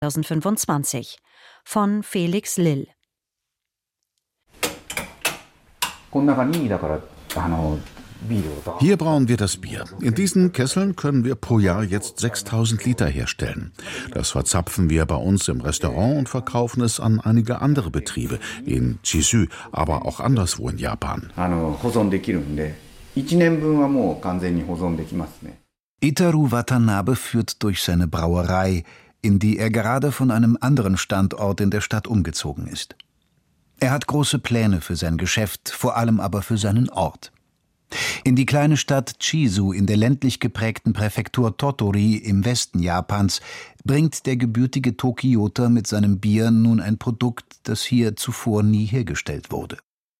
2025 von Felix Lill. Hier brauen wir das Bier. In diesen Kesseln können wir pro Jahr jetzt 6000 Liter herstellen. Das verzapfen wir bei uns im Restaurant und verkaufen es an einige andere Betriebe, in Chizu, aber auch anderswo in Japan. Itaru Watanabe führt durch seine Brauerei, in die er gerade von einem anderen Standort in der Stadt umgezogen ist. Er hat große Pläne für sein Geschäft, vor allem aber für seinen Ort. In die kleine Stadt Chizu in der ländlich geprägten Präfektur Tottori im Westen Japans bringt der gebürtige Tokioter mit seinem Bier nun ein Produkt, das hier zuvor nie hergestellt wurde.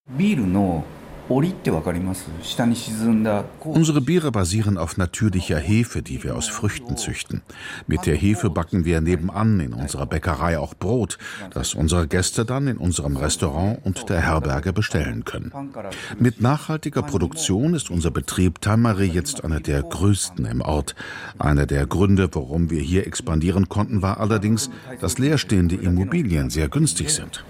Unsere Biere basieren auf natürlicher Hefe, die wir aus Früchten züchten. Mit der Hefe backen wir nebenan in unserer Bäckerei auch Brot, das unsere Gäste dann in unserem Restaurant und der Herberge bestellen können. Mit nachhaltiger Produktion ist unser Betrieb Tamari jetzt einer der größten im Ort. Einer der Gründe, warum wir hier expandieren konnten, war allerdings, dass leerstehende Immobilien sehr günstig sind.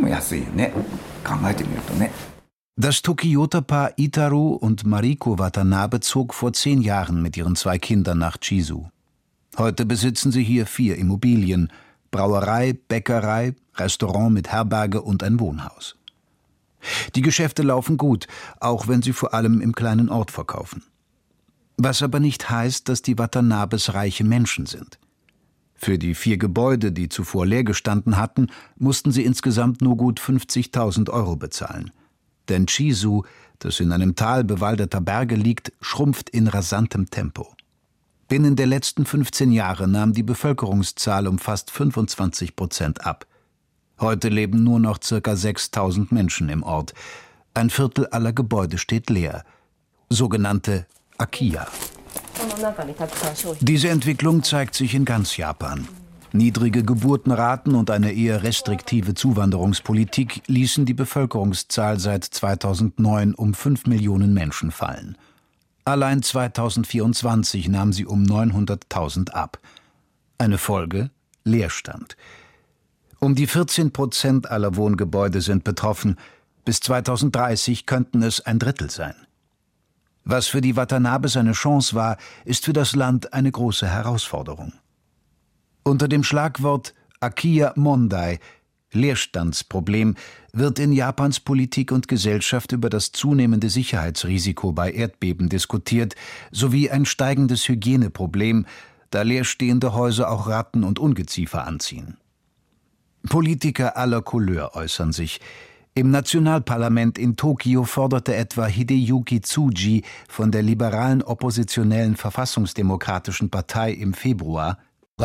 Das Tokioter-Paar Itaru und Mariko Watanabe zog vor 10 Jahren mit ihren 2 Kindern nach Chizu. Heute besitzen sie hier 4 Immobilien: Brauerei, Bäckerei, Restaurant mit Herberge und ein Wohnhaus. Die Geschäfte laufen gut, auch wenn sie vor allem im kleinen Ort verkaufen. Was aber nicht heißt, dass die Watanabes reiche Menschen sind. Für die 4 Gebäude, die zuvor leer gestanden hatten, mussten sie insgesamt nur gut 50.000 € bezahlen. Denn Chizu, das in einem Tal bewaldeter Berge liegt, schrumpft in rasantem Tempo. Binnen der letzten 15 Jahre nahm die Bevölkerungszahl um fast 25% ab. Heute leben nur noch ca. 6.000 Menschen im Ort. Ein Viertel aller Gebäude steht leer. Sogenannte Akiya. Diese Entwicklung zeigt sich in ganz Japan. Niedrige Geburtenraten und eine eher restriktive Zuwanderungspolitik ließen die Bevölkerungszahl seit 2009 um 5 Millionen Menschen fallen. Allein 2024 nahm sie um 900.000 ab. Eine Folge: Leerstand. Um die 14% aller Wohngebäude sind betroffen. Bis 2030 könnten es ein Drittel sein. Was für die Watanabes eine Chance war, ist für das Land eine große Herausforderung. Unter dem Schlagwort Akiya Mondai, Leerstandsproblem, wird in Japans Politik und Gesellschaft über das zunehmende Sicherheitsrisiko bei Erdbeben diskutiert, sowie ein steigendes Hygieneproblem, da leerstehende Häuser auch Ratten und Ungeziefer anziehen. Politiker aller Couleur äußern sich. Im Nationalparlament in Tokio forderte etwa Hideyuki Tsuji von der liberalen oppositionellen Verfassungsdemokratischen Partei im Februar: Im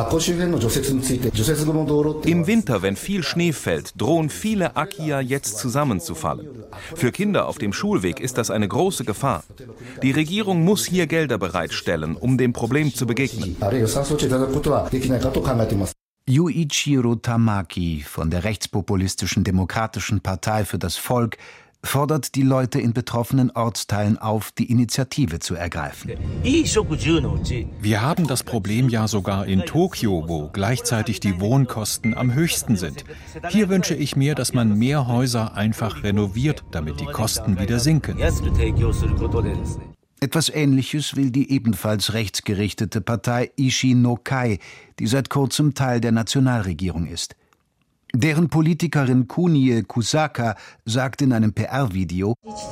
Winter, wenn viel Schnee fällt, drohen viele Akiya jetzt zusammenzufallen. Für Kinder auf dem Schulweg ist das eine große Gefahr. Die Regierung muss hier Gelder bereitstellen, um dem Problem zu begegnen. Yuichiro Tamaki von der rechtspopulistischen Demokratischen Partei für das Volk fordert die Leute in betroffenen Ortsteilen auf, die Initiative zu ergreifen. Wir haben das Problem ja sogar in Tokio, wo gleichzeitig die Wohnkosten am höchsten sind. Hier wünsche ich mir, dass man mehr Häuser einfach renoviert, damit die Kosten wieder sinken. Etwas Ähnliches will die ebenfalls rechtsgerichtete Partei Ishi no Kai, die seit kurzem Teil der Nationalregierung ist. Deren Politikerin Kunie Kusaka sagt in einem PR-Video: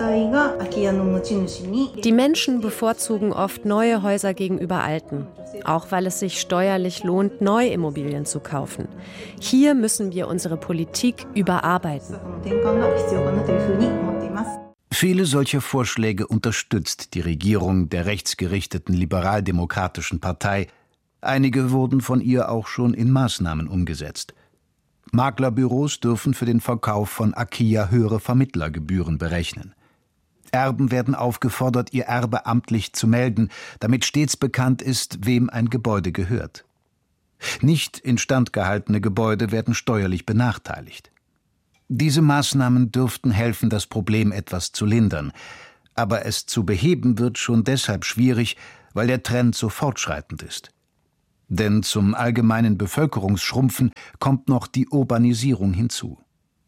Die Menschen bevorzugen oft neue Häuser gegenüber alten, auch weil es sich steuerlich lohnt, neue Immobilien zu kaufen. Hier müssen wir unsere Politik überarbeiten. Viele solcher Vorschläge unterstützt die Regierung der rechtsgerichteten liberaldemokratischen Partei. Einige wurden von ihr auch schon in Maßnahmen umgesetzt. Maklerbüros dürfen für den Verkauf von Akiya höhere Vermittlergebühren berechnen. Erben werden aufgefordert, ihr Erbe amtlich zu melden, damit stets bekannt ist, wem ein Gebäude gehört. Nicht instand gehaltene Gebäude werden steuerlich benachteiligt. Diese Maßnahmen dürften helfen, das Problem etwas zu lindern. Aber es zu beheben wird schon deshalb schwierig, weil der Trend so fortschreitend ist. Denn zum allgemeinen Bevölkerungsschrumpfen kommt noch die Urbanisierung hinzu.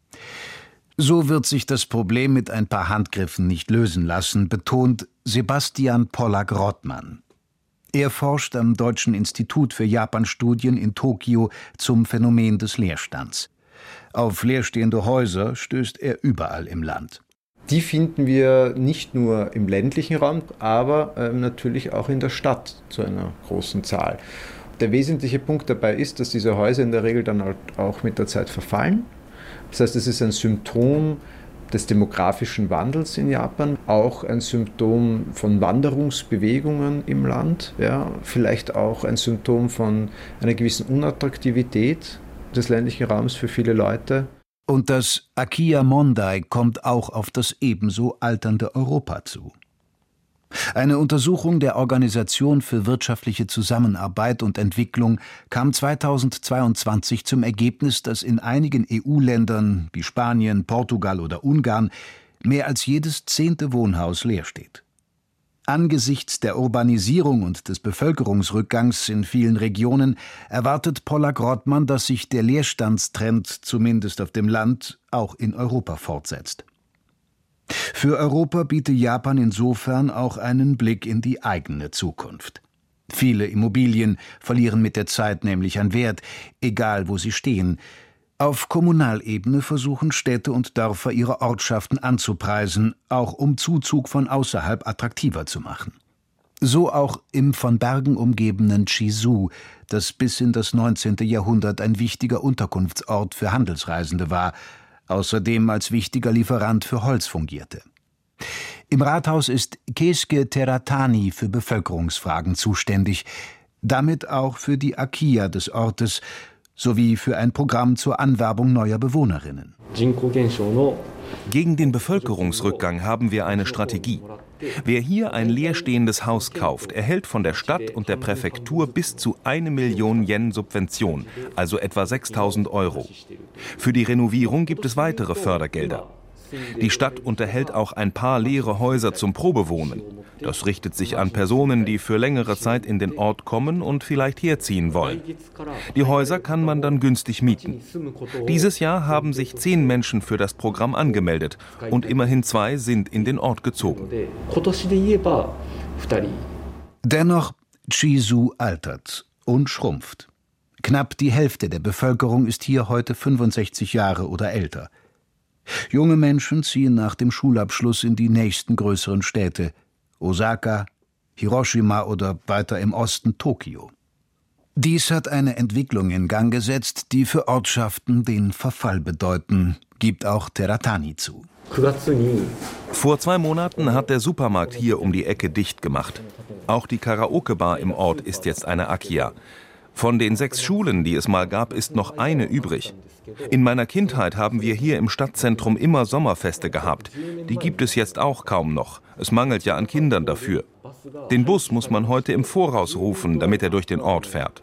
So wird sich das Problem mit ein paar Handgriffen nicht lösen lassen, betont Sebastian Pollack-Rottmann. Er forscht am Deutschen Institut für Japanstudien in Tokio zum Phänomen des Leerstands. Auf leerstehende Häuser stößt er überall im Land. Die finden wir nicht nur im ländlichen Raum, aber natürlich auch in der Stadt zu einer großen Zahl. Der wesentliche Punkt dabei ist, dass diese Häuser in der Regel dann halt auch mit der Zeit verfallen. Das heißt, es ist ein Symptom des demografischen Wandels in Japan, auch ein Symptom von Wanderungsbewegungen im Land, ja, vielleicht auch ein Symptom von einer gewissen Unattraktivität des ländlichen Raums für viele Leute. Und das Akiya Mondai kommt auch auf das ebenso alternde Europa zu. Eine Untersuchung der Organisation für wirtschaftliche Zusammenarbeit und Entwicklung kam 2022 zum Ergebnis, dass in einigen EU-Ländern wie Spanien, Portugal oder Ungarn mehr als jedes 10. Wohnhaus leer steht. Angesichts der Urbanisierung und des Bevölkerungsrückgangs in vielen Regionen erwartet Pollack-Rottmann, dass sich der Leerstandstrend zumindest auf dem Land auch in Europa fortsetzt. Für Europa bietet Japan insofern auch einen Blick in die eigene Zukunft. Viele Immobilien verlieren mit der Zeit nämlich an Wert, egal wo sie stehen. Auf Kommunalebene versuchen Städte und Dörfer ihre Ortschaften anzupreisen, auch um Zuzug von außerhalb attraktiver zu machen. So auch im von Bergen umgebenen Chizu, das bis in das 19. Jahrhundert ein wichtiger Unterkunftsort für Handelsreisende war, außerdem als wichtiger Lieferant für Holz fungierte. Im Rathaus ist Keisuke Teratani für Bevölkerungsfragen zuständig, damit auch für die Akiya des Ortes sowie für ein Programm zur Anwerbung neuer Bewohnerinnen. Gegen den Bevölkerungsrückgang haben wir eine Strategie. Wer hier ein leerstehendes Haus kauft, erhält von der Stadt und der Präfektur bis zu 1 Million Yen Subvention, also etwa 6.000 €. Für die Renovierung gibt es weitere Fördergelder. Die Stadt unterhält auch ein paar leere Häuser zum Probewohnen. Das richtet sich an Personen, die für längere Zeit in den Ort kommen und vielleicht herziehen wollen. Die Häuser kann man dann günstig mieten. Dieses Jahr haben sich 10 Menschen für das Programm angemeldet und immerhin 2 sind in den Ort gezogen. Dennoch, Chizu altert und schrumpft. Knapp die Hälfte der Bevölkerung ist hier heute 65 Jahre oder älter. Junge Menschen ziehen nach dem Schulabschluss in die nächsten größeren Städte, Osaka, Hiroshima oder weiter im Osten Tokio. Dies hat eine Entwicklung in Gang gesetzt, die für Ortschaften den Verfall bedeuten, gibt auch Teratani zu. Vor 2 Monaten hat der Supermarkt hier um die Ecke dicht gemacht. Auch die Karaoke-Bar im Ort ist jetzt eine Akiya. Von den 6 Schulen, die es mal gab, ist noch eine übrig. In meiner Kindheit haben wir hier im Stadtzentrum immer Sommerfeste gehabt. Die gibt es jetzt auch kaum noch. Es mangelt ja an Kindern dafür. Den Bus muss man heute im Voraus rufen, damit er durch den Ort fährt.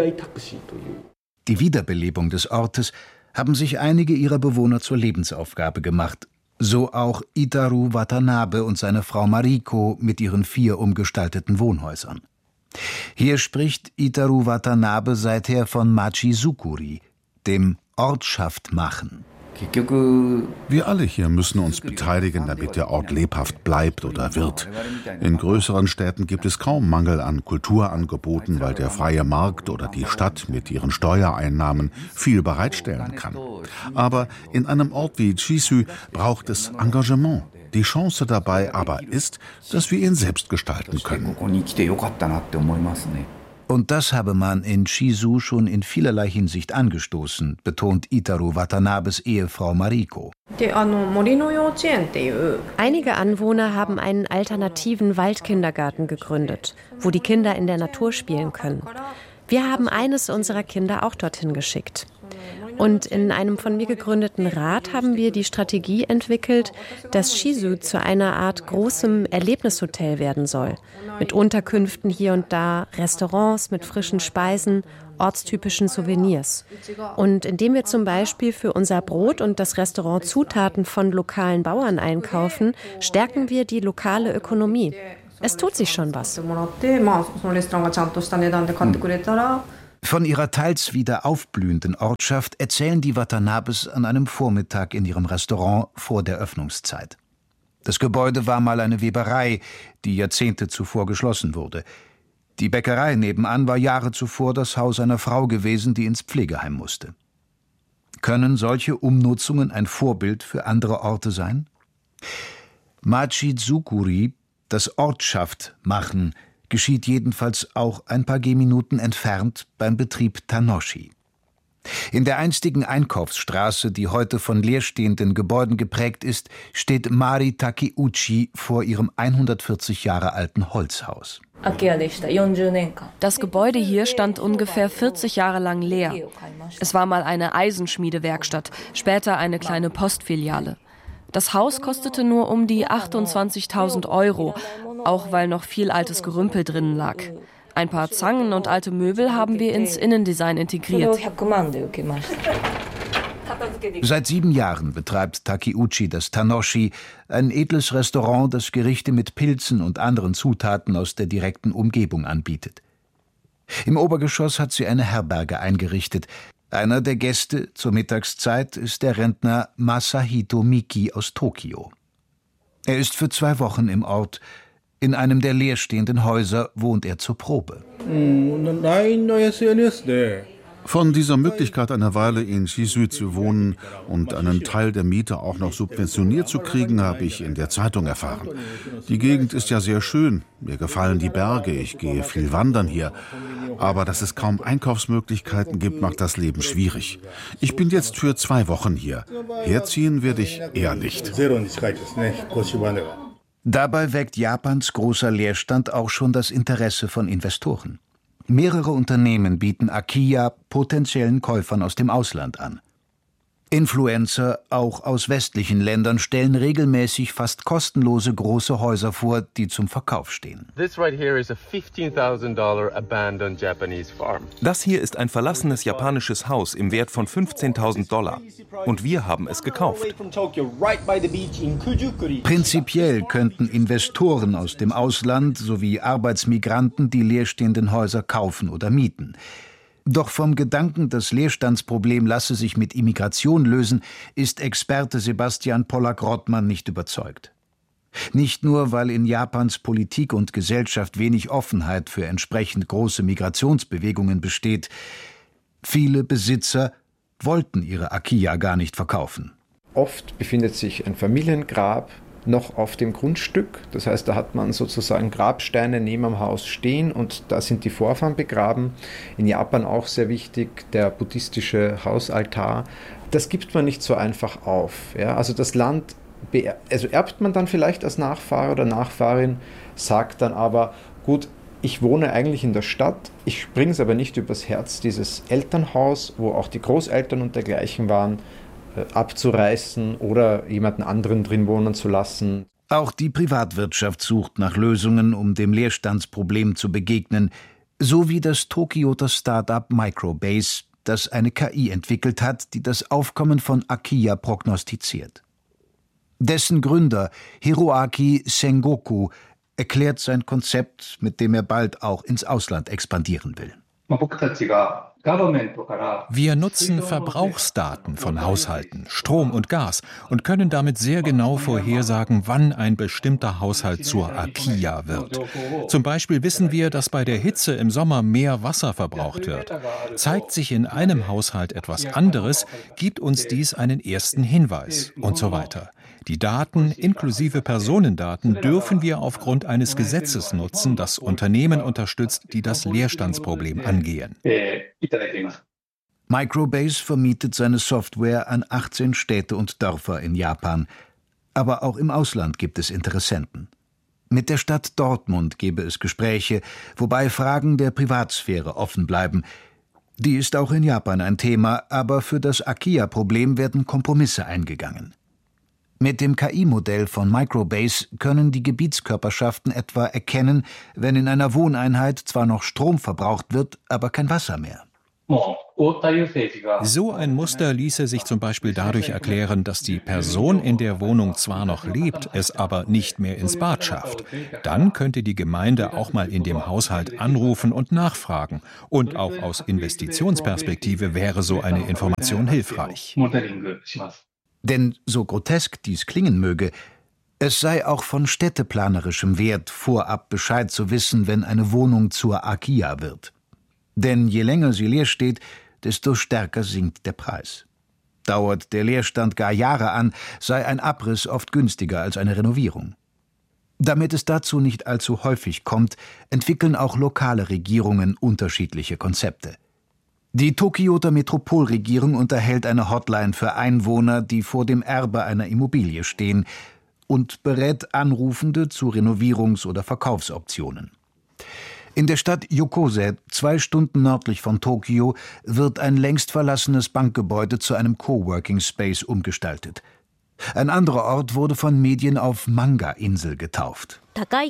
Die Wiederbelebung des Ortes haben sich einige ihrer Bewohner zur Lebensaufgabe gemacht. So auch Itaru Watanabe und seine Frau Mariko mit ihren 4 umgestalteten Wohnhäusern. Hier spricht Itaru Watanabe seither von Machizukuri, dem Ortschaft machen. Wir alle hier müssen uns beteiligen, damit der Ort lebhaft bleibt oder wird. In größeren Städten gibt es kaum Mangel an Kulturangeboten, weil der freie Markt oder die Stadt mit ihren Steuereinnahmen viel bereitstellen kann. Aber in einem Ort wie Chizu braucht es Engagement. Die Chance dabei aber ist, dass wir ihn selbst gestalten können. Und das habe man in Chizu schon in vielerlei Hinsicht angestoßen, betont Itaru Watanabes Ehefrau Mariko. Einige Anwohner haben einen alternativen Waldkindergarten gegründet, wo die Kinder in der Natur spielen können. Wir haben eines unserer Kinder auch dorthin geschickt. Und in einem von mir gegründeten Rat haben wir die Strategie entwickelt, dass Chizu zu einer Art großem Erlebnishotel werden soll. Mit Unterkünften hier und da, Restaurants mit frischen Speisen, ortstypischen Souvenirs. Und indem wir zum Beispiel für unser Brot und das Restaurant Zutaten von lokalen Bauern einkaufen, stärken wir die lokale Ökonomie. Es tut sich schon was. Von ihrer teils wieder aufblühenden Ortschaft erzählen die Watanabes an einem Vormittag in ihrem Restaurant vor der Öffnungszeit. Das Gebäude war mal eine Weberei, die Jahrzehnte zuvor geschlossen wurde. Die Bäckerei nebenan war Jahre zuvor das Haus einer Frau gewesen, die ins Pflegeheim musste. Können solche Umnutzungen ein Vorbild für andere Orte sein? Machizukuri, das Ortschaft machen, geschieht jedenfalls auch ein paar Gehminuten entfernt beim Betrieb Tanoshi. In der einstigen Einkaufsstraße, die heute von leerstehenden Gebäuden geprägt ist, steht Mari Takeuchi vor ihrem 140 Jahre alten Holzhaus. Das Gebäude hier stand ungefähr 40 Jahre lang leer. Es war mal eine Eisenschmiedewerkstatt, später eine kleine Postfiliale. Das Haus kostete nur um die 28.000 €, auch weil noch viel altes Gerümpel drinnen lag. Ein paar Zangen und alte Möbel haben wir ins Innendesign integriert. Seit 7 Jahren betreibt Takeuchi das Tanoshi, ein edles Restaurant, das Gerichte mit Pilzen und anderen Zutaten aus der direkten Umgebung anbietet. Im Obergeschoss hat sie eine Herberge eingerichtet. Einer der Gäste zur Mittagszeit ist der Rentner Masahito Miki aus Tokio. Er ist für 2 Wochen im Ort. In einem der leerstehenden Häuser wohnt er zur Probe. Von dieser Möglichkeit, eine Weile in Shizu zu wohnen und einen Teil der Miete auch noch subventioniert zu kriegen, habe ich in der Zeitung erfahren. Die Gegend ist ja sehr schön. Mir gefallen die Berge. Ich gehe viel wandern hier. Aber dass es kaum Einkaufsmöglichkeiten gibt, macht das Leben schwierig. Ich bin jetzt für 2 Wochen hier. Herziehen werde ich eher nicht. Dabei weckt Japans großer Leerstand auch schon das Interesse von Investoren. Mehrere Unternehmen bieten Akiya potenziellen Käufern aus dem Ausland an. Influencer, auch aus westlichen Ländern, stellen regelmäßig fast kostenlose große Häuser vor, die zum Verkauf stehen. Das hier ist ein verlassenes japanisches Haus im Wert von $15.000 und wir haben es gekauft. Prinzipiell könnten Investoren aus dem Ausland sowie Arbeitsmigranten die leerstehenden Häuser kaufen oder mieten. Doch vom Gedanken, das Leerstandsproblem lasse sich mit Immigration lösen, ist Experte Sebastian Pollack-Rottmann nicht überzeugt. Nicht nur, weil in Japans Politik und Gesellschaft wenig Offenheit für entsprechend große Migrationsbewegungen besteht. Viele Besitzer wollten ihre Akiya gar nicht verkaufen. Oft befindet sich ein Familiengrab noch auf dem Grundstück. Das heißt, da hat man sozusagen Grabsteine neben dem Haus stehen und da sind die Vorfahren begraben. In Japan auch sehr wichtig, der buddhistische Hausaltar. Das gibt man nicht so einfach auf. Ja? Also das Land erbt man dann vielleicht als Nachfahre oder Nachfahrin, sagt dann aber, gut, ich wohne eigentlich in der Stadt, ich bringe es aber nicht übers Herz, dieses Elternhaus, wo auch die Großeltern und dergleichen waren, abzureißen oder jemanden anderen drin wohnen zu lassen. Auch die Privatwirtschaft sucht nach Lösungen, um dem Leerstandsproblem zu begegnen, so wie das Tokioter Start-up Microbase, das eine KI entwickelt hat, die das Aufkommen von Akiya prognostiziert. Dessen Gründer, Hiroaki Sengoku, erklärt sein Konzept, mit dem er bald auch ins Ausland expandieren will. Wir nutzen Verbrauchsdaten von Haushalten, Strom und Gas und können damit sehr genau vorhersagen, wann ein bestimmter Haushalt zur Akiya wird. Zum Beispiel wissen wir, dass bei der Hitze im Sommer mehr Wasser verbraucht wird. Zeigt sich in einem Haushalt etwas anderes, gibt uns dies einen ersten Hinweis und so weiter. Die Daten inklusive Personendaten dürfen wir aufgrund eines Gesetzes nutzen, das Unternehmen unterstützt, die das Leerstandsproblem angehen. Microbase vermietet seine Software an 18 Städte und Dörfer in Japan. Aber auch im Ausland gibt es Interessenten. Mit der Stadt Dortmund gebe es Gespräche, wobei Fragen der Privatsphäre offen bleiben. Die ist auch in Japan ein Thema, aber für das Akiya-Problem werden Kompromisse eingegangen. Mit dem KI-Modell von Microbase können die Gebietskörperschaften etwa erkennen, wenn in einer Wohneinheit zwar noch Strom verbraucht wird, aber kein Wasser mehr. So ein Muster ließe sich zum Beispiel dadurch erklären, dass die Person in der Wohnung zwar noch lebt, es aber nicht mehr ins Bad schafft. Dann könnte die Gemeinde auch mal in dem Haushalt anrufen und nachfragen. Und auch aus Investitionsperspektive wäre so eine Information hilfreich. Denn so grotesk dies klingen möge, es sei auch von städteplanerischem Wert, vorab Bescheid zu wissen, wenn eine Wohnung zur Akiya wird. Denn je länger sie leer steht, desto stärker sinkt der Preis. Dauert der Leerstand gar Jahre an, sei ein Abriss oft günstiger als eine Renovierung. Damit es dazu nicht allzu häufig kommt, entwickeln auch lokale Regierungen unterschiedliche Konzepte. Die Tokioter Metropolregierung unterhält eine Hotline für Einwohner, die vor dem Erbe einer Immobilie stehen, und berät Anrufende zu Renovierungs- oder Verkaufsoptionen. In der Stadt Yokose, 2 Stunden nördlich von Tokio, wird ein längst verlassenes Bankgebäude zu einem Coworking-Space umgestaltet. Ein anderer Ort wurde von Medien auf Manga-Insel getauft.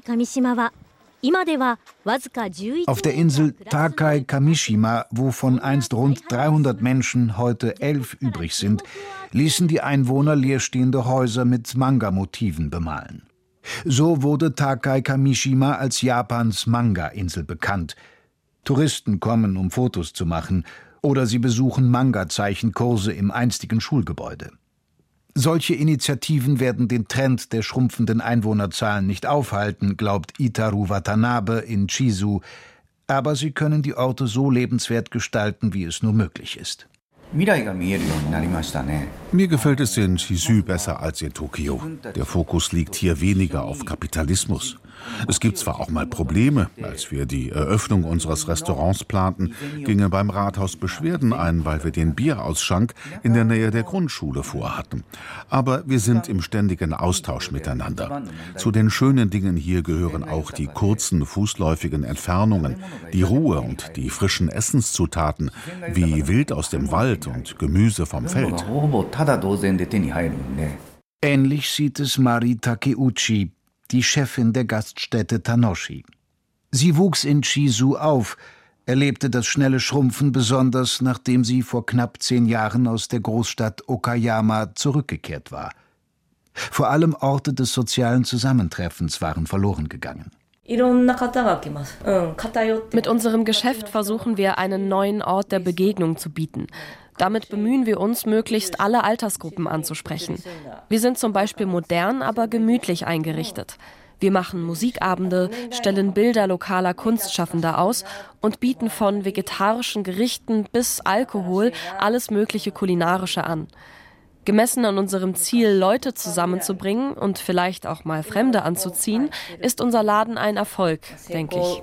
Auf der Insel Takai Kamishima, wovon einst rund 300 Menschen, heute 11 übrig sind, ließen die Einwohner leerstehende Häuser mit Manga-Motiven bemalen. So wurde Takai Kamishima als Japans Manga-Insel bekannt. Touristen kommen, um Fotos zu machen, oder sie besuchen Manga-Zeichenkurse im einstigen Schulgebäude. Solche Initiativen werden den Trend der schrumpfenden Einwohnerzahlen nicht aufhalten, glaubt Itaru Watanabe in Chizu, aber sie können die Orte so lebenswert gestalten, wie es nur möglich ist. Mir gefällt es in Chizu besser als in Tokio. Der Fokus liegt hier weniger auf Kapitalismus. Es gibt zwar auch mal Probleme. Als wir die Eröffnung unseres Restaurants planten, gingen beim Rathaus Beschwerden ein, weil wir den Bierausschank in der Nähe der Grundschule vorhatten. Aber wir sind im ständigen Austausch miteinander. Zu den schönen Dingen hier gehören auch die kurzen, fußläufigen Entfernungen, die Ruhe und die frischen Essenszutaten, wie Wild aus dem Wald und Gemüse vom Feld. Ähnlich sieht es Mari Takeuchi, die Chefin der Gaststätte Tanoshi. Sie wuchs in Chizu auf, erlebte das schnelle Schrumpfen besonders, nachdem sie vor knapp 10 Jahren aus der Großstadt Okayama zurückgekehrt war. Vor allem Orte des sozialen Zusammentreffens waren verloren gegangen. Mit unserem Geschäft versuchen wir, einen neuen Ort der Begegnung zu bieten. Damit bemühen wir uns, möglichst alle Altersgruppen anzusprechen. Wir sind zum Beispiel modern, aber gemütlich eingerichtet. Wir machen Musikabende, stellen Bilder lokaler Kunstschaffender aus und bieten von vegetarischen Gerichten bis Alkohol alles mögliche Kulinarische an. Gemessen an unserem Ziel, Leute zusammenzubringen und vielleicht auch mal Fremde anzuziehen, ist unser Laden ein Erfolg, denke ich.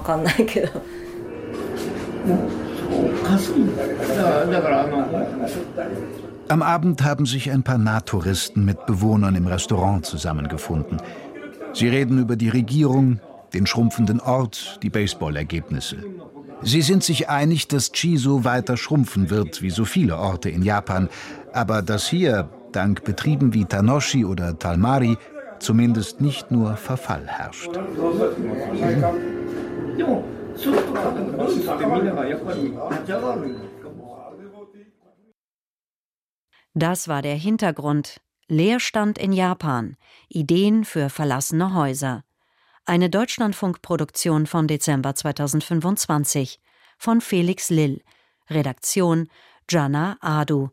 Am Abend haben sich ein paar Nahtouristen mit Bewohnern im Restaurant zusammengefunden. Sie reden über die Regierung, den schrumpfenden Ort, die Baseballergebnisse. Sie sind sich einig, dass Chizu weiter schrumpfen wird, wie so viele Orte in Japan, aber dass hier, dank Betrieben wie Tanoshi oder Talmari, zumindest nicht nur Verfall herrscht. Das war der Hintergrund. Leerstand in Japan. Ideen für verlassene Häuser. Eine Deutschlandfunk-Produktion von Dezember 2025 von Felix Lill. Redaktion Jana Adu.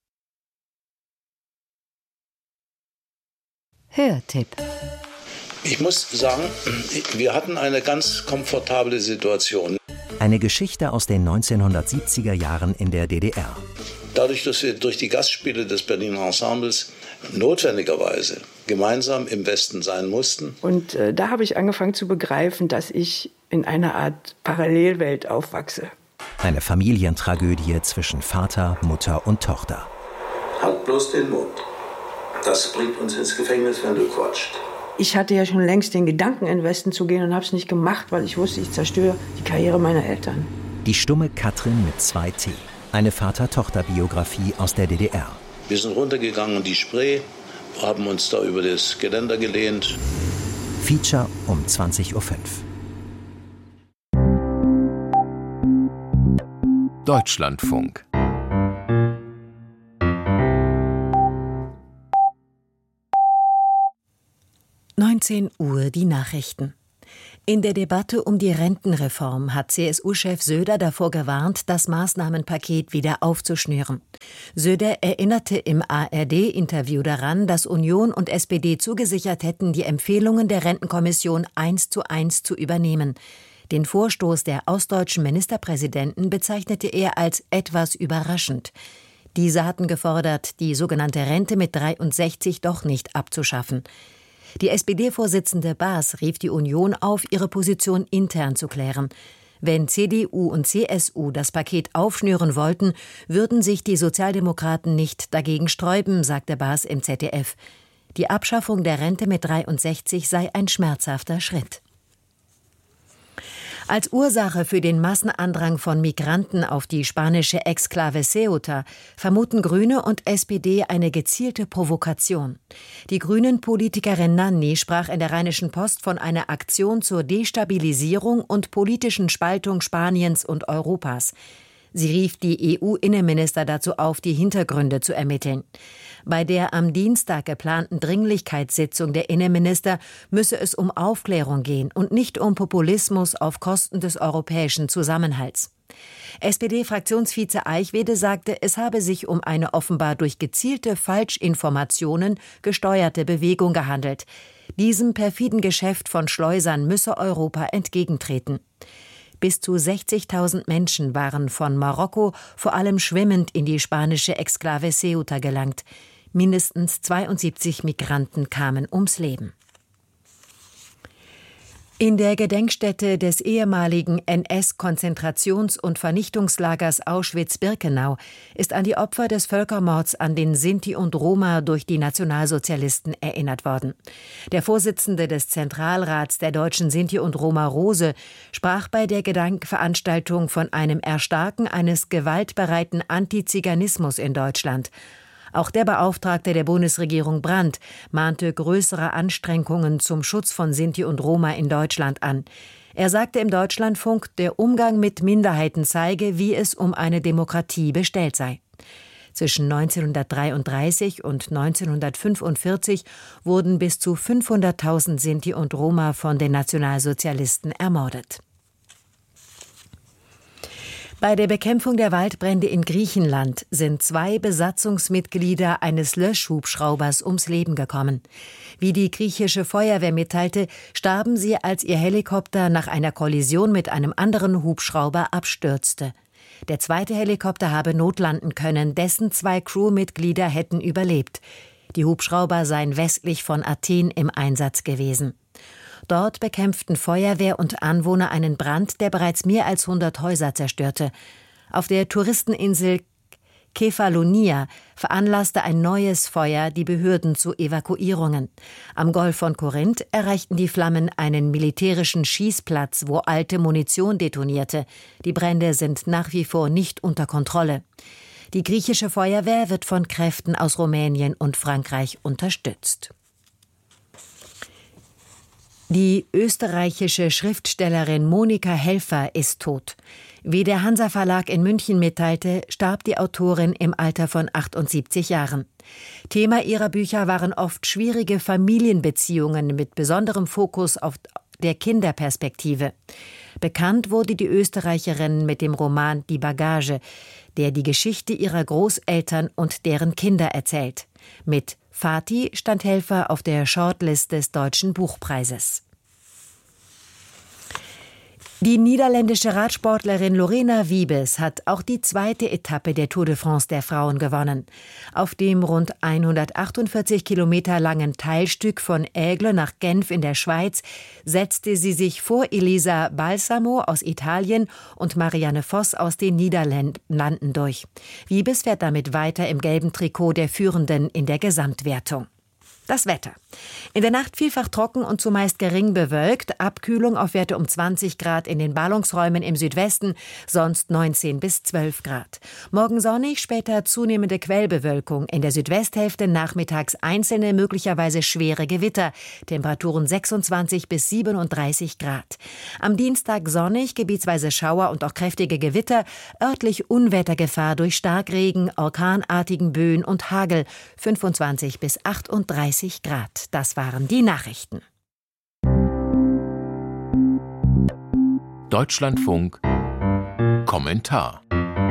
Hörtipp. Ich muss sagen, wir hatten eine ganz komfortable Situation. Eine Geschichte aus den 1970er Jahren in der DDR. Dadurch, dass wir durch die Gastspiele des Berliner Ensembles notwendigerweise gemeinsam im Westen sein mussten. Und da habe ich angefangen zu begreifen, dass ich in einer Art Parallelwelt aufwachse. Eine Familientragödie zwischen Vater, Mutter und Tochter. Halt bloß den Mund. Das bringt uns ins Gefängnis, wenn du quatscht. Ich hatte ja schon längst den Gedanken, in den Westen zu gehen und habe es nicht gemacht, weil ich wusste, ich zerstöre die Karriere meiner Eltern. Die stumme Katrin mit 2 T. Eine Vater-Tochter-Biografie aus der DDR. Wir sind runtergegangen in die Spree, haben uns da über das Geländer gelehnt. Feature um 20:05 Uhr. Deutschlandfunk. Uhr die Nachrichten. In der Debatte um die Rentenreform hat CSU-Chef Söder davor gewarnt, das Maßnahmenpaket wieder aufzuschnüren. Söder erinnerte im ARD-Interview daran, dass Union und SPD zugesichert hätten, die Empfehlungen der Rentenkommission 1:1 zu übernehmen. Den Vorstoß der ostdeutschen Ministerpräsidenten bezeichnete er als etwas überraschend. Diese hatten gefordert, die sogenannte Rente mit 63 doch nicht abzuschaffen. Die SPD-Vorsitzende Baas rief die Union auf, ihre Position intern zu klären. Wenn CDU und CSU das Paket aufschnüren wollten, würden sich die Sozialdemokraten nicht dagegen sträuben, sagte Baas im ZDF. Die Abschaffung der Rente mit 63 sei ein schmerzhafter Schritt. Als Ursache für den Massenandrang von Migranten auf die spanische Exklave Ceuta vermuten Grüne und SPD eine gezielte Provokation. Die Grünen-Politikerin Nanni sprach in der Rheinischen Post von einer Aktion zur Destabilisierung und politischen Spaltung Spaniens und Europas. Sie rief die EU-Innenminister dazu auf, die Hintergründe zu ermitteln. Bei der am Dienstag geplanten Dringlichkeitssitzung der Innenminister müsse es um Aufklärung gehen und nicht um Populismus auf Kosten des europäischen Zusammenhalts. SPD-Fraktionsvize Eichwede sagte, es habe sich um eine offenbar durch gezielte Falschinformationen gesteuerte Bewegung gehandelt. Diesem perfiden Geschäft von Schleusern müsse Europa entgegentreten. Bis zu 60.000 Menschen waren von Marokko vor allem schwimmend in die spanische Exklave Ceuta gelangt. Mindestens 72 Migranten kamen ums Leben. In der Gedenkstätte des ehemaligen NS-Konzentrations- und Vernichtungslagers Auschwitz-Birkenau ist an die Opfer des Völkermords an den Sinti und Roma durch die Nationalsozialisten erinnert worden. Der Vorsitzende des Zentralrats der deutschen Sinti und Roma, Rose, sprach bei der Gedenkveranstaltung von einem Erstarken eines gewaltbereiten Antiziganismus in Deutschland. Auch der Beauftragte der Bundesregierung Brandt mahnte größere Anstrengungen zum Schutz von Sinti und Roma in Deutschland an. Er sagte im Deutschlandfunk, der Umgang mit Minderheiten zeige, wie es um eine Demokratie bestellt sei. Zwischen 1933 und 1945 wurden bis zu 500.000 Sinti und Roma von den Nationalsozialisten ermordet. Bei der Bekämpfung der Waldbrände in Griechenland sind 2 Besatzungsmitglieder eines Löschhubschraubers ums Leben gekommen. Wie die griechische Feuerwehr mitteilte, starben sie, als ihr Helikopter nach einer Kollision mit einem anderen Hubschrauber abstürzte. Der zweite Helikopter habe notlanden können, dessen 2 Crewmitglieder hätten überlebt. Die Hubschrauber seien westlich von Athen im Einsatz gewesen. Dort bekämpften Feuerwehr und Anwohner einen Brand, der bereits mehr als 100 Häuser zerstörte. Auf der Touristeninsel Kefalonia veranlasste ein neues Feuer die Behörden zu Evakuierungen. Am Golf von Korinth erreichten die Flammen einen militärischen Schießplatz, wo alte Munition detonierte. Die Brände sind nach wie vor nicht unter Kontrolle. Die griechische Feuerwehr wird von Kräften aus Rumänien und Frankreich unterstützt. Die österreichische Schriftstellerin Monika Helfer ist tot. Wie der Hansa Verlag in München mitteilte, starb die Autorin im Alter von 78 Jahren. Thema ihrer Bücher waren oft schwierige Familienbeziehungen mit besonderem Fokus auf der Kinderperspektive. Bekannt wurde die Österreicherin mit dem Roman Die Bagage, der die Geschichte ihrer Großeltern und deren Kinder erzählt. Mit Fatih stand Helfer auf der Shortlist des Deutschen Buchpreises. Die niederländische Radsportlerin Lorena Wiebes hat auch die 2. Etappe der Tour de France der Frauen gewonnen. Auf dem rund 148 Kilometer langen Teilstück von Aigle nach Genf in der Schweiz setzte sie sich vor Elisa Balsamo aus Italien und Marianne Vos aus den Niederlanden durch. Wiebes fährt damit weiter im gelben Trikot der Führenden in der Gesamtwertung. Das Wetter. In der Nacht vielfach trocken und zumeist gering bewölkt. Abkühlung auf Werte um 20 Grad in den Ballungsräumen im Südwesten, sonst 19 bis 12 Grad. Morgen sonnig, später zunehmende Quellbewölkung. In der Südwesthälfte nachmittags einzelne, möglicherweise schwere Gewitter. Temperaturen 26 bis 37 Grad. Am Dienstag sonnig, gebietsweise Schauer und auch kräftige Gewitter. Örtlich Unwettergefahr durch Starkregen, orkanartigen Böen und Hagel. 25 bis 38 Grad. Das waren die Nachrichten. Deutschlandfunk Kommentar.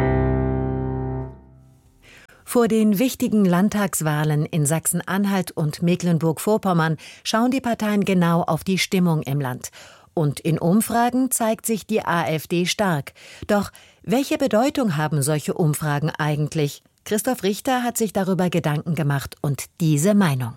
Vor den wichtigen Landtagswahlen in Sachsen-Anhalt und Mecklenburg-Vorpommern schauen die Parteien genau auf die Stimmung im Land. Und in Umfragen zeigt sich die AfD stark. Doch welche Bedeutung haben solche Umfragen eigentlich? Christoph Richter hat sich darüber Gedanken gemacht und diese Meinung.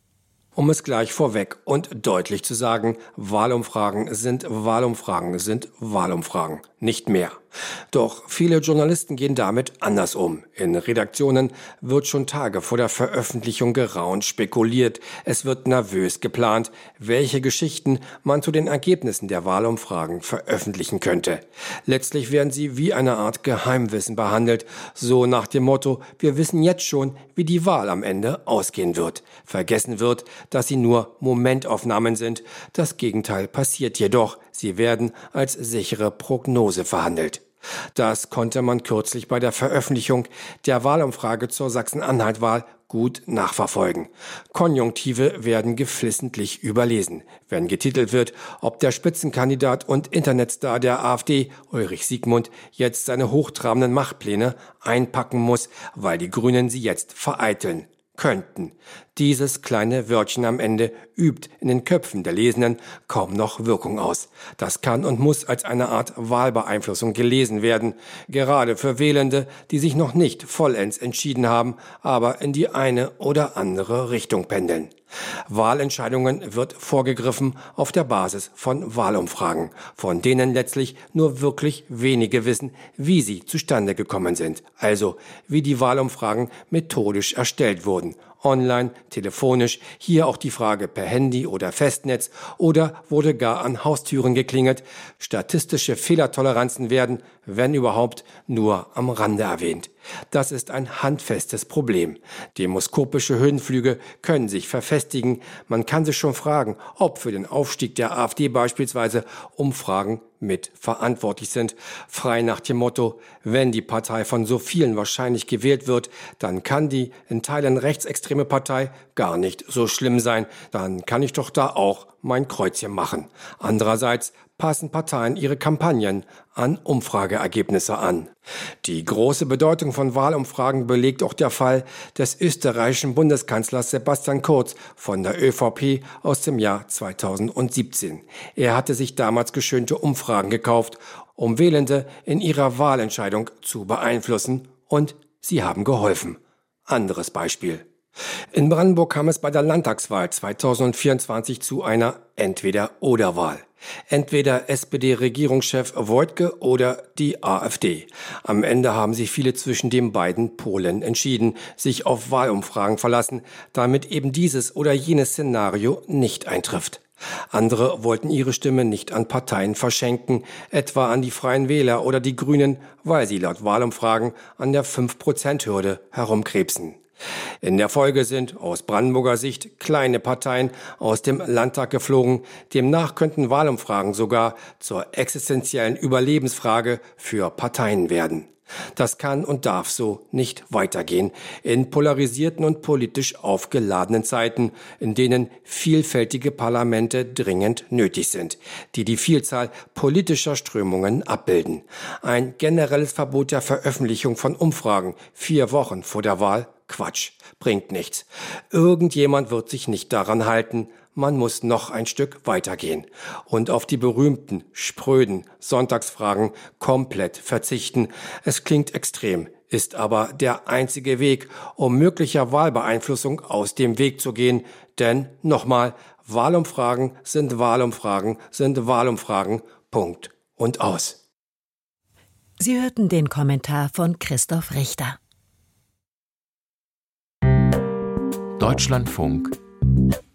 Um es gleich vorweg und deutlich zu sagen, Wahlumfragen sind Wahlumfragen sind Wahlumfragen, nicht mehr. Doch viele Journalisten gehen damit anders um. In Redaktionen wird schon Tage vor der Veröffentlichung geraunt, spekuliert. Es wird nervös geplant, welche Geschichten man zu den Ergebnissen der Wahlumfragen veröffentlichen könnte. Letztlich werden sie wie eine Art Geheimwissen behandelt, so nach dem Motto, wir wissen jetzt schon, wie die Wahl am Ende ausgehen wird. Vergessen wird, dass sie nur Momentaufnahmen sind. Das Gegenteil passiert jedoch. Sie werden als sichere Prognose verhandelt. Das konnte man kürzlich bei der Veröffentlichung der Wahlumfrage zur Sachsen-Anhalt-Wahl gut nachverfolgen. Konjunktive werden geflissentlich überlesen, wenn getitelt wird, ob der Spitzenkandidat und Internetstar der AfD, Ulrich Siegmund, jetzt seine hochtrabenden Machtpläne einpacken muss, weil die Grünen sie jetzt vereiteln könnten. Dieses kleine Wörtchen am Ende übt in den Köpfen der Lesenden kaum noch Wirkung aus. Das kann und muss als eine Art Wahlbeeinflussung gelesen werden, gerade für Wählende, die sich noch nicht vollends entschieden haben, aber in die eine oder andere Richtung pendeln. Wahlentscheidungen wird vorgegriffen auf der Basis von Wahlumfragen, von denen letztlich nur wirklich wenige wissen, wie sie zustande gekommen sind, also wie die Wahlumfragen methodisch erstellt wurden. Online, telefonisch, hier auch die Frage per Handy oder Festnetz oder wurde gar an Haustüren geklingelt. Statistische Fehlertoleranzen werden, wenn überhaupt, nur am Rande erwähnt. Das ist ein handfestes Problem. Demoskopische Höhenflüge können sich verfestigen. Man kann sich schon fragen, ob für den Aufstieg der AfD beispielsweise Umfragen mit verantwortlich sind. Frei nach dem Motto, wenn die Partei von so vielen wahrscheinlich gewählt wird, dann kann die in Teilen rechtsextreme Partei gar nicht so schlimm sein. Dann kann ich doch da auch mein Kreuzchen machen. Andererseits passen Parteien ihre Kampagnen an Umfrageergebnisse an. Die große Bedeutung von Wahlumfragen belegt auch der Fall des österreichischen Bundeskanzlers Sebastian Kurz von der ÖVP aus dem Jahr 2017. Er hatte sich damals geschönte Umfragen gekauft, um Wählende in ihrer Wahlentscheidung zu beeinflussen, und sie haben geholfen. Anderes Beispiel. In Brandenburg kam es bei der Landtagswahl 2024 zu einer Entweder-oder-Wahl. Entweder SPD-Regierungschef Woidke oder die AfD. Am Ende haben sich viele zwischen den beiden Polen entschieden, sich auf Wahlumfragen verlassen, damit eben dieses oder jenes Szenario nicht eintrifft. Andere wollten ihre Stimme nicht an Parteien verschenken, etwa an die Freien Wähler oder die Grünen, weil sie laut Wahlumfragen an der 5%-Hürde herumkrebsen. In der Folge sind aus Brandenburger Sicht kleine Parteien aus dem Landtag geflogen. Demnach könnten Wahlumfragen sogar zur existenziellen Überlebensfrage für Parteien werden. Das kann und darf so nicht weitergehen. In polarisierten und politisch aufgeladenen Zeiten, in denen vielfältige Parlamente dringend nötig sind, die die Vielzahl politischer Strömungen abbilden. Ein generelles Verbot der Veröffentlichung von Umfragen 4 Wochen vor der Wahl? Quatsch, bringt nichts. Irgendjemand wird sich nicht daran halten. Man muss noch ein Stück weitergehen und auf die berühmten, spröden Sonntagsfragen komplett verzichten. Es klingt extrem, ist aber der einzige Weg, um möglicher Wahlbeeinflussung aus dem Weg zu gehen. Denn, nochmal, Wahlumfragen sind Wahlumfragen sind Wahlumfragen. Punkt und aus. Sie hörten den Kommentar von Christoph Richter. Deutschlandfunk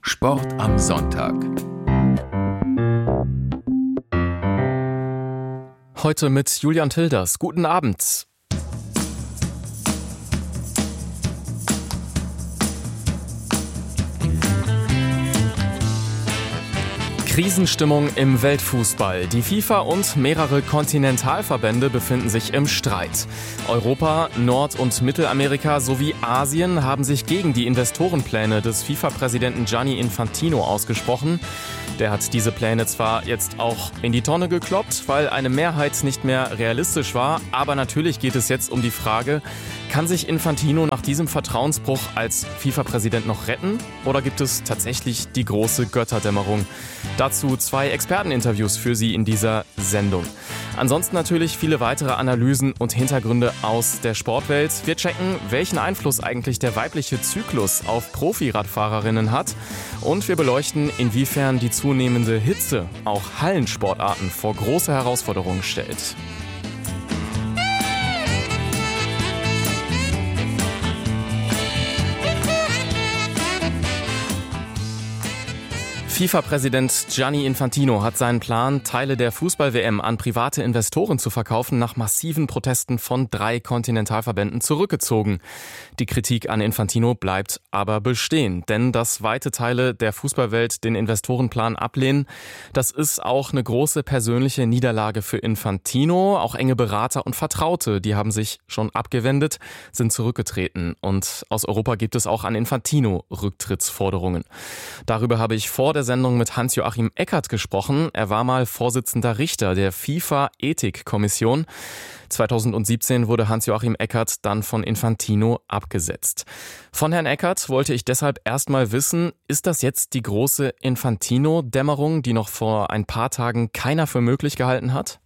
Sport am Sonntag. Heute mit Julian Tilders. Guten Abend. Krisenstimmung im Weltfußball. Die FIFA und mehrere Kontinentalverbände befinden sich im Streit. Europa, Nord- und Mittelamerika sowie Asien haben sich gegen die Investorenpläne des FIFA-Präsidenten Gianni Infantino ausgesprochen. Der hat diese Pläne zwar jetzt auch in die Tonne gekloppt, weil eine Mehrheit nicht mehr realistisch war, aber natürlich geht es jetzt um die Frage, kann sich Infantino nach diesem Vertrauensbruch als FIFA-Präsident noch retten oder gibt es tatsächlich die große Götterdämmerung? Dazu 2 Experteninterviews für Sie in dieser Sendung. Ansonsten natürlich viele weitere Analysen und Hintergründe aus der Sportwelt. Wir checken, welchen Einfluss eigentlich der weibliche Zyklus auf Profiradfahrerinnen hat. Und wir beleuchten, inwiefern die zunehmende Hitze auch Hallensportarten vor große Herausforderungen stellt. FIFA-Präsident Gianni Infantino hat seinen Plan, Teile der Fußball-WM an private Investoren zu verkaufen, nach massiven Protesten von 3 Kontinentalverbänden zurückgezogen. Die Kritik an Infantino bleibt aber bestehen, denn dass weite Teile der Fußballwelt den Investorenplan ablehnen, das ist auch eine große persönliche Niederlage für Infantino. Auch enge Berater und Vertraute, die haben sich schon abgewendet, sind zurückgetreten. Und aus Europa gibt es auch an Infantino Rücktrittsforderungen. Darüber habe ich vor der Sendung mit Hans-Joachim Eckert gesprochen. Er war mal Vorsitzender Richter der FIFA-Ethikkommission. 2017 wurde Hans-Joachim Eckert dann von Infantino abgesetzt. Von Herrn Eckert wollte ich deshalb erstmal wissen, ist das jetzt die große Infantino-Dämmerung, die noch vor ein paar Tagen keiner für möglich gehalten hat?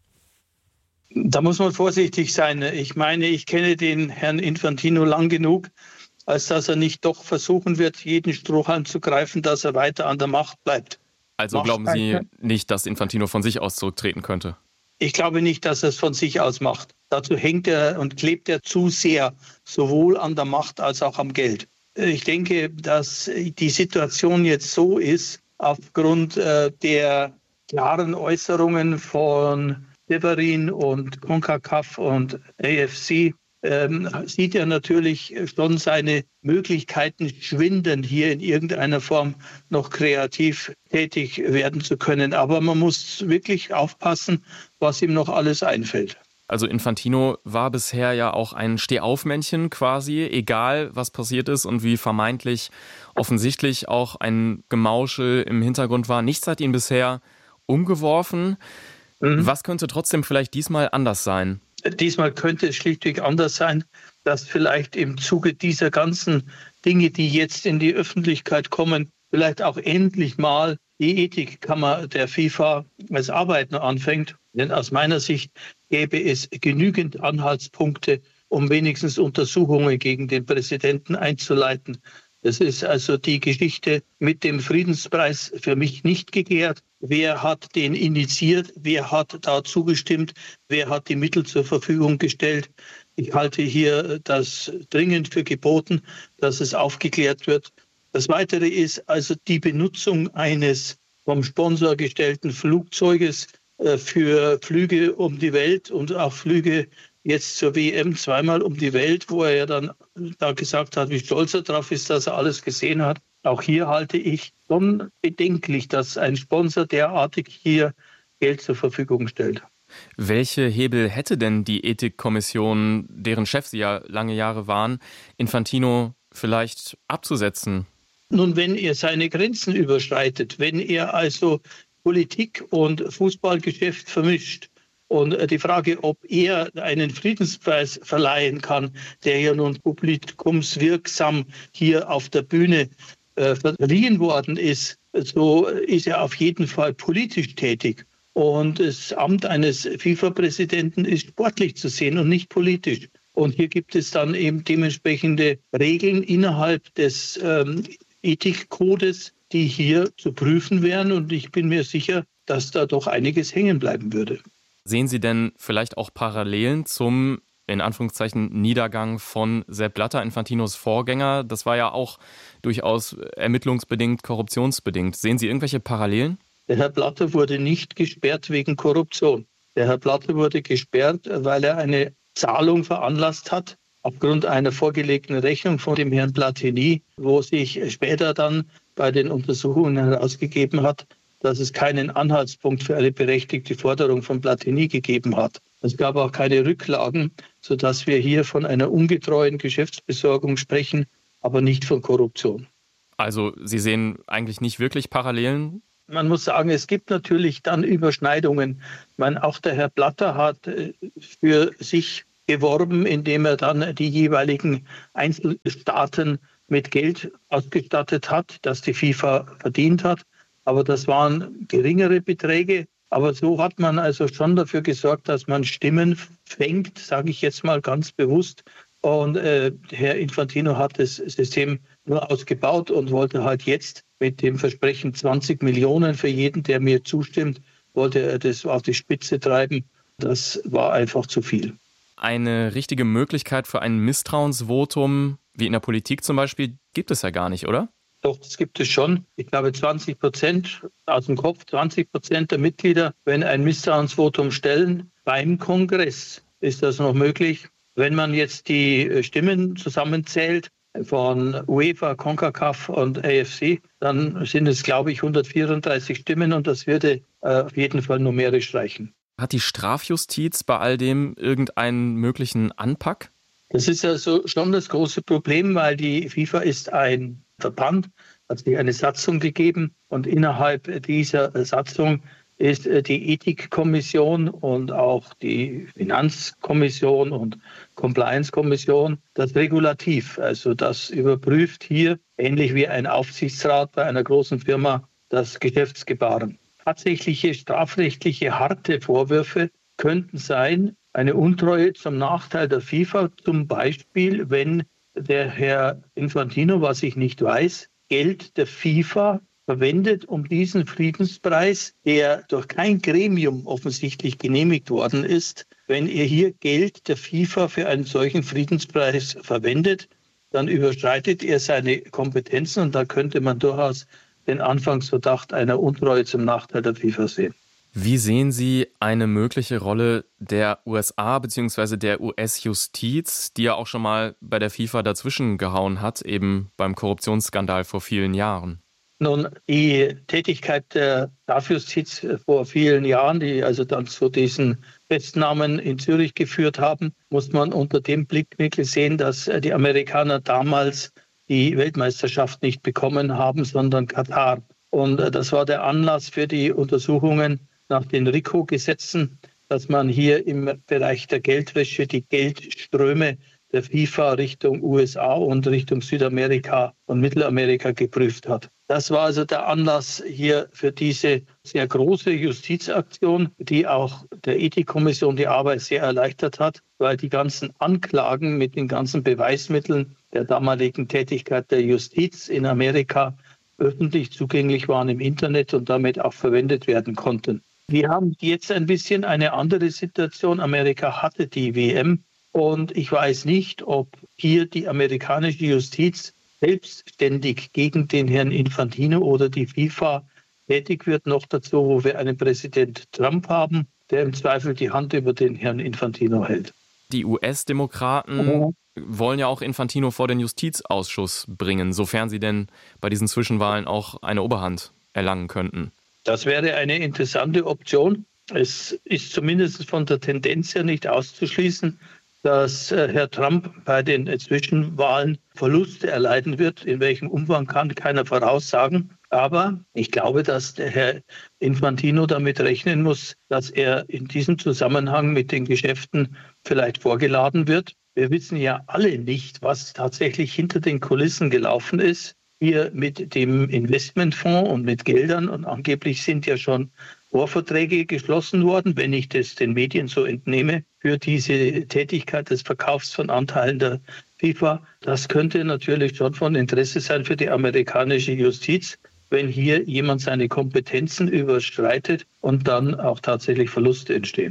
Da muss man vorsichtig sein. Ich meine, ich kenne den Herrn Infantino lang genug, als dass er nicht doch versuchen wird, jeden Strohhalm zu greifen, dass er weiter an der Macht bleibt. Also glauben Sie nicht, dass Infantino von sich aus zurücktreten könnte? Ich glaube nicht, dass er es von sich aus macht. Dazu hängt er und klebt er zu sehr, sowohl an der Macht als auch am Geld. Ich denke, dass die Situation jetzt so ist, aufgrund der klaren Äußerungen von Severin und CONCACAF und AFC, sieht er natürlich schon seine Möglichkeiten schwinden, hier in irgendeiner Form noch kreativ tätig werden zu können. Aber man muss wirklich aufpassen, was ihm noch alles einfällt. Also Infantino war bisher ja auch ein Stehaufmännchen quasi, egal was passiert ist und wie vermeintlich offensichtlich auch ein Gemauschel im Hintergrund war. Nichts hat ihn bisher umgeworfen. Was könnte trotzdem vielleicht diesmal anders sein? Diesmal könnte es schlichtweg anders sein, dass vielleicht im Zuge dieser ganzen Dinge, die jetzt in die Öffentlichkeit kommen, vielleicht auch endlich mal die Ethikkammer der FIFA als Arbeiten anfängt. Denn aus meiner Sicht gäbe es genügend Anhaltspunkte, um wenigstens Untersuchungen gegen den Präsidenten einzuleiten. Das ist also die Geschichte mit dem Friedenspreis für mich nicht geklärt. Wer hat den initiiert? Wer hat da zugestimmt? Wer hat die Mittel zur Verfügung gestellt? Ich halte hier das dringend für geboten, dass es aufgeklärt wird. Das Weitere ist also die Benutzung eines vom Sponsor gestellten Flugzeuges für Flüge um die Welt und auch Flüge jetzt zur WM zweimal um die Welt, wo er ja dann da gesagt hat, wie stolz er drauf ist, dass er alles gesehen hat. Auch hier halte ich schon bedenklich, dass ein Sponsor derartig hier Geld zur Verfügung stellt. Welche Hebel hätte denn die Ethikkommission, deren Chef Sie ja lange Jahre waren, Infantino vielleicht abzusetzen? Nun, wenn er seine Grenzen überschreitet, wenn er also Politik und Fußballgeschäft vermischt, und die Frage, ob er einen Friedenspreis verleihen kann, der ja nun publikumswirksam hier auf der Bühne verliehen worden ist, so ist er auf jeden Fall politisch tätig. Und das Amt eines FIFA-Präsidenten ist sportlich zu sehen und nicht politisch. Und hier gibt es dann eben dementsprechende Regeln innerhalb des Ethikkodes, die hier zu prüfen wären. Und ich bin mir sicher, dass da doch einiges hängen bleiben würde. Sehen Sie denn vielleicht auch Parallelen zum in Anführungszeichen, Niedergang von Sepp Blatter, Infantinos Vorgänger. Das war ja auch durchaus ermittlungsbedingt, korruptionsbedingt. Sehen Sie irgendwelche Parallelen? Der Herr Blatter wurde nicht gesperrt wegen Korruption. Der Herr Blatter wurde gesperrt, weil er eine Zahlung veranlasst hat, aufgrund einer vorgelegten Rechnung von dem Herrn Platini, wo sich später dann bei den Untersuchungen herausgegeben hat, dass es keinen Anhaltspunkt für eine berechtigte Forderung von Platini gegeben hat. Es gab auch keine Rücklagen, sodass wir hier von einer ungetreuen Geschäftsbesorgung sprechen, aber nicht von Korruption. Also Sie sehen eigentlich nicht wirklich Parallelen? Man muss sagen, es gibt natürlich dann Überschneidungen. Ich meine, auch der Herr Blatter hat für sich geworben, indem er dann die jeweiligen Einzelstaaten mit Geld ausgestattet hat, das die FIFA verdient hat. Aber das waren geringere Beträge. Aber so hat man also schon dafür gesorgt, dass man Stimmen fängt, sage ich jetzt mal ganz bewusst. Und Herr Infantino hat das System nur ausgebaut und wollte halt jetzt mit dem Versprechen 20 Millionen für jeden, der mir zustimmt, wollte er das auf die Spitze treiben. Das war einfach zu viel. Eine richtige Möglichkeit für ein Misstrauensvotum, wie in der Politik zum Beispiel, gibt es ja gar nicht, oder? Doch, das gibt es schon. Ich glaube 20% aus dem Kopf, 20% der Mitglieder, wenn ein Misstrauensvotum stellen, beim Kongress ist das noch möglich. Wenn man jetzt die Stimmen zusammenzählt von UEFA, CONCACAF und AFC, dann sind es, glaube ich, 134 Stimmen und das würde auf jeden Fall numerisch reichen. Hat die Strafjustiz bei all dem irgendeinen möglichen Anpack? Das ist also schon das große Problem, weil die FIFA ist ein Verband, hat sich eine Satzung gegeben und innerhalb dieser Satzung ist die Ethikkommission und auch die Finanzkommission und Compliance-Kommission das Regulativ. Also das überprüft hier, ähnlich wie ein Aufsichtsrat bei einer großen Firma, das Geschäftsgebaren. Tatsächliche strafrechtliche harte Vorwürfe könnten sein, eine Untreue zum Nachteil der FIFA, zum Beispiel, wenn der Herr Infantino, was ich nicht weiß, Geld der FIFA verwendet, um diesen Friedenspreis, der durch kein Gremium offensichtlich genehmigt worden ist, wenn er hier Geld der FIFA für einen solchen Friedenspreis verwendet, dann überschreitet er seine Kompetenzen und da könnte man durchaus den Anfangsverdacht einer Untreue zum Nachteil der FIFA sehen. Wie sehen Sie eine mögliche Rolle der USA bzw. der US-Justiz, die ja auch schon mal bei der FIFA dazwischen gehauen hat, eben beim Korruptionsskandal vor vielen Jahren? Nun, die Tätigkeit der Strafjustiz vor vielen Jahren, die also dann zu diesen Festnahmen in Zürich geführt haben, muss man unter dem Blickwinkel sehen, dass die Amerikaner damals die Weltmeisterschaft nicht bekommen haben, sondern Katar. Und das war der Anlass für die Untersuchungen nach den RICO-Gesetzen, dass man hier im Bereich der Geldwäsche die Geldströme der FIFA Richtung USA und Richtung Südamerika und Mittelamerika geprüft hat. Das war also der Anlass hier für diese sehr große Justizaktion, die auch der Ethikkommission die Arbeit sehr erleichtert hat, weil die ganzen Anklagen mit den ganzen Beweismitteln der damaligen Tätigkeit der Justiz in Amerika öffentlich zugänglich waren im Internet und damit auch verwendet werden konnten. Wir haben jetzt ein bisschen eine andere Situation. Amerika hatte die WM und ich weiß nicht, ob hier die amerikanische Justiz selbstständig gegen den Herrn Infantino oder die FIFA tätig wird. Noch dazu, wo wir einen Präsident Trump haben, der im Zweifel die Hand über den Herrn Infantino hält. Die US-Demokraten wollen ja auch Infantino vor den Justizausschuss bringen, sofern sie denn bei diesen Zwischenwahlen auch eine Oberhand erlangen könnten. Das wäre eine interessante Option. Es ist zumindest von der Tendenz her nicht auszuschließen, dass Herr Trump bei den Zwischenwahlen Verluste erleiden wird. In welchem Umfang kann keiner voraussagen. Aber ich glaube, dass der Herr Infantino damit rechnen muss, dass er in diesem Zusammenhang mit den Geschäften vielleicht vorgeladen wird. Wir wissen ja alle nicht, was tatsächlich hinter den Kulissen gelaufen ist. Hier mit dem Investmentfonds und mit Geldern. Und angeblich sind ja schon Vorverträge geschlossen worden, wenn ich das den Medien so entnehme, für diese Tätigkeit des Verkaufs von Anteilen der FIFA. Das könnte natürlich schon von Interesse sein für die amerikanische Justiz, wenn hier jemand seine Kompetenzen überschreitet und dann auch tatsächlich Verluste entstehen.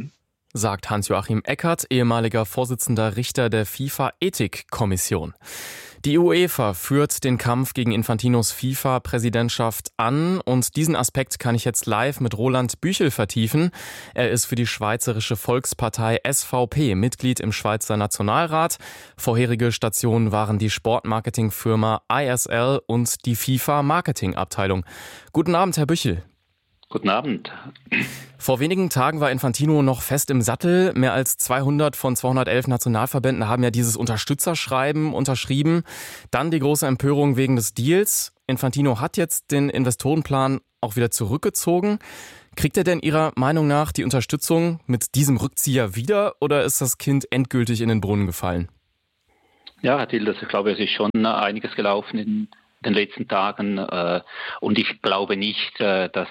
sagt Hans-Joachim Eckert, ehemaliger Vorsitzender Richter der FIFA-Ethikkommission. Die UEFA führt den Kampf gegen Infantinos FIFA-Präsidentschaft an und diesen Aspekt kann ich jetzt live mit Roland Büchel vertiefen. Er ist für die Schweizerische Volkspartei SVP Mitglied im Schweizer Nationalrat. Vorherige Stationen waren die Sportmarketingfirma ISL und die FIFA-Marketingabteilung. Guten Abend, Herr Büchel. Guten Abend. Vor wenigen Tagen war Infantino noch fest im Sattel. Mehr als 200 von 211 Nationalverbänden haben ja dieses Unterstützerschreiben unterschrieben. Dann die große Empörung wegen des Deals. Infantino hat jetzt den Investorenplan auch wieder zurückgezogen. Kriegt er denn Ihrer Meinung nach die Unterstützung mit diesem Rückzieher wieder oder ist das Kind endgültig in den Brunnen gefallen? Ja, Herr Tilders, ich glaube, es ist schon einiges gelaufen in den letzten Tagen und ich glaube nicht, dass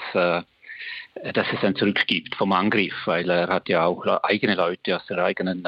es ein Zurück gibt vom Angriff, weil er hat ja auch eigene Leute aus der eigenen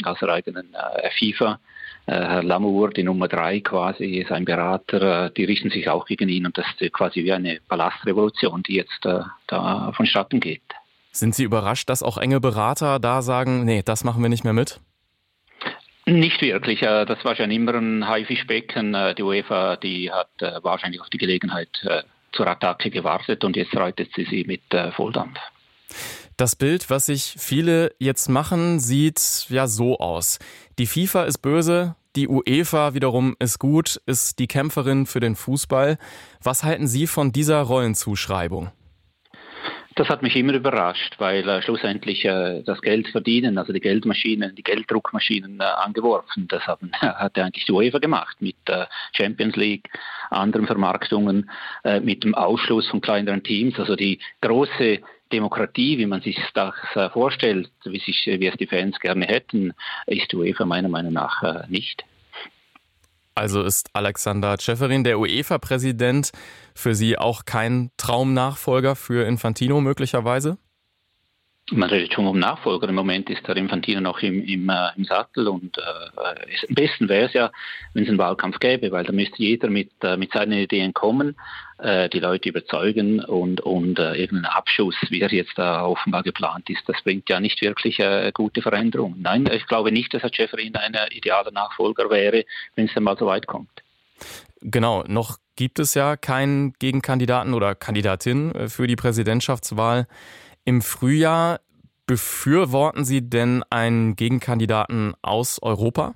FIFA. Herr Lamour, die Nummer 3 quasi, sein Berater, die richten sich auch gegen ihn und das ist quasi wie eine Palastrevolution, die jetzt da vonstatten geht. Sind Sie überrascht, dass auch enge Berater da sagen, nee, das machen wir nicht mehr mit? Nicht wirklich. Das war schon immer ein Haifischbecken. Die UEFA, die hat wahrscheinlich auf die Gelegenheit zur Attacke gewartet und jetzt reitet sie mit Volldampf. Das Bild, was sich viele jetzt machen, sieht ja so aus. Die FIFA ist böse, die UEFA wiederum ist gut, ist die Kämpferin für den Fußball. Was halten Sie von dieser Rollenzuschreibung? Das hat mich immer überrascht, weil schlussendlich das Geld verdienen, also die Geldmaschinen, die Gelddruckmaschinen angeworfen. Das hat eigentlich die UEFA gemacht mit Champions League, anderen Vermarktungen, mit dem Ausschluss von kleineren Teams. Also die große Demokratie, wie man sich das vorstellt, wie es die Fans gerne hätten, ist die UEFA meiner Meinung nach nicht. Also ist Alexander Ceferin, der UEFA-Präsident, für Sie auch kein Traumnachfolger für Infantino möglicherweise? Man redet schon um Nachfolger. Im Moment ist der Infantino noch im Sattel und am besten wäre es ja, wenn es einen Wahlkampf gäbe, weil da müsste jeder mit seinen Ideen kommen, die Leute überzeugen und irgendein Abschuss, wie er jetzt da offenbar geplant ist, das bringt ja nicht wirklich gute Veränderung. Nein, ich glaube nicht, dass Herr Ceferin ein idealer Nachfolger wäre, wenn es dann mal so weit kommt. Genau, noch gibt es ja keinen Gegenkandidaten oder Kandidatin für die Präsidentschaftswahl im Frühjahr. Befürworten Sie denn einen Gegenkandidaten aus Europa?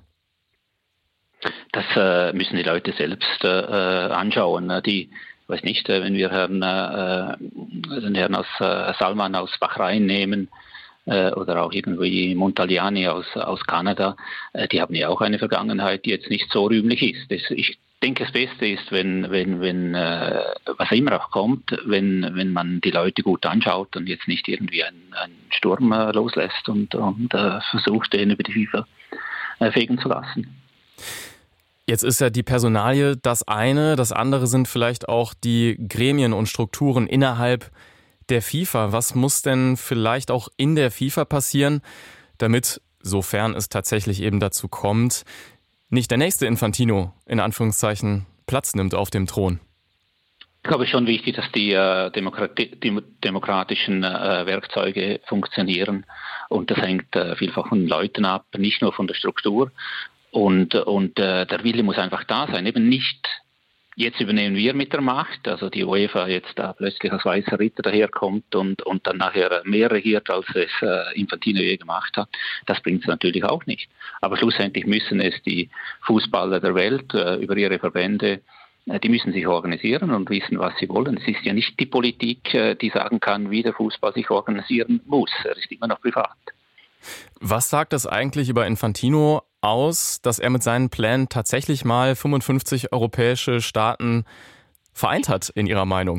Das müssen die Leute selbst anschauen. Weiß nicht, wenn wir den Herrn aus Salman aus Bahrain nehmen oder auch irgendwie Montagliani aus Kanada, die haben ja auch eine Vergangenheit, die jetzt nicht so rühmlich ist. Ich denke, das Beste ist, wenn was immer auch kommt, wenn man die Leute gut anschaut und jetzt nicht irgendwie einen Sturm loslässt und versucht, den über die FIFA fegen zu lassen. Jetzt ist ja die Personalie das eine, das andere sind vielleicht auch die Gremien und Strukturen innerhalb der FIFA. Was muss denn vielleicht auch in der FIFA passieren, damit, sofern es tatsächlich eben dazu kommt, nicht der nächste Infantino, in Anführungszeichen, Platz nimmt auf dem Thron? Ich glaube, es ist schon wichtig, dass die demokratischen Werkzeuge funktionieren. Und das hängt vielfach von den Leuten ab, nicht nur von der Struktur. Und der Wille muss einfach da sein. Eben nicht, jetzt übernehmen wir mit der Macht, also die UEFA jetzt da plötzlich als weißer Ritter daherkommt und dann nachher mehr regiert, als es Infantino je gemacht hat. Das bringt es natürlich auch nicht. Aber schlussendlich müssen es die Fußballer der Welt über ihre Verbände, die müssen sich organisieren und wissen, was sie wollen. Es ist ja nicht die Politik, die sagen kann, wie der Fußball sich organisieren muss. Er ist immer noch privat. Was sagt das eigentlich über Infantino aus, dass er mit seinen Plänen tatsächlich mal 55 europäische Staaten vereint hat, in Ihrer Meinung?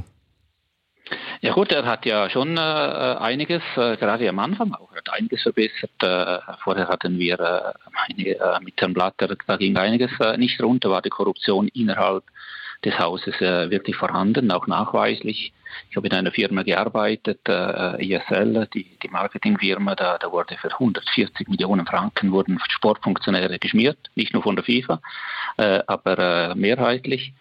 Ja gut, er hat ja schon einiges, gerade am Anfang auch, er hat einiges verbessert. Vorher hatten wir mit Herrn Blatter, da ging einiges nicht runter, war die Korruption innerhalb des Hauses wirklich vorhanden, auch nachweislich. Ich habe in einer Firma gearbeitet, ISL, die Marketingfirma, da wurde für 140 Millionen Franken wurden Sportfunktionäre geschmiert, nicht nur von der FIFA, aber mehrheitlich.